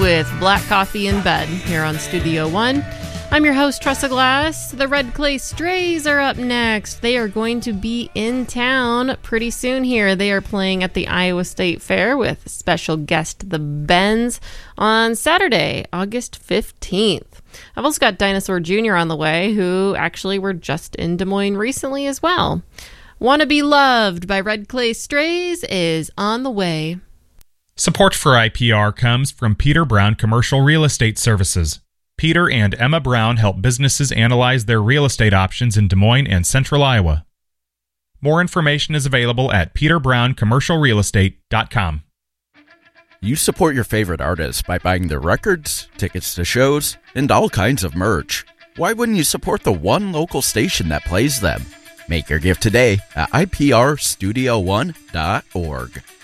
with Black Coffee in Bed here on Studio One. I'm your host, Tressa Glass. The Red Clay Strays are up next. They are going to be in town pretty soon here. They are playing at the Iowa State Fair with special guest The Bends on Saturday, August 15th. I've also got Dinosaur Jr. on the way, who actually were just in Des Moines recently as well. Wanna Be Loved by Red Clay Strays is on the way. Support for IPR comes from Peter Brown Commercial Real Estate Services. Peter and Emma Brown help businesses analyze their real estate options in Des Moines and Central Iowa. More information is available at peterbrown.commercialrealestate.com. You support your favorite artists by buying their records, tickets to shows, and all kinds of merch. Why wouldn't you support the one local station that plays them? Make your gift today at iprstudio1.org.